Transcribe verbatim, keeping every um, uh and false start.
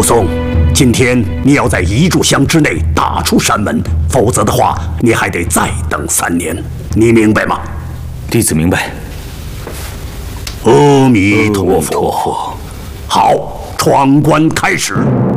武松，今天你要在一炷香之内打出山门，否则的话，你还得再等三年。你明白吗？ 弟子明白。 阿弥陀佛。好，闯关开始。